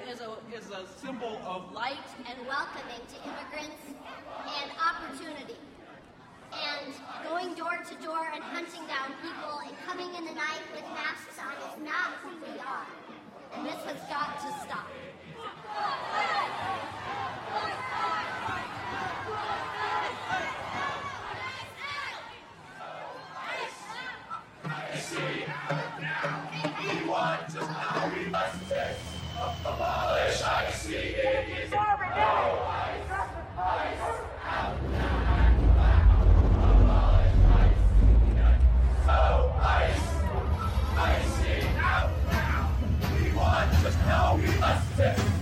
is a symbol of light and welcoming to immigrants and opportunity. And going door to door and hunting down people and coming in the night with masks on is not who we are. And this has got to stop. I see out now. We want just how we must fix. Abolish, I see it is no ice, out now. Abolish, I see it. No ice, I see out now. We want just how we must fix.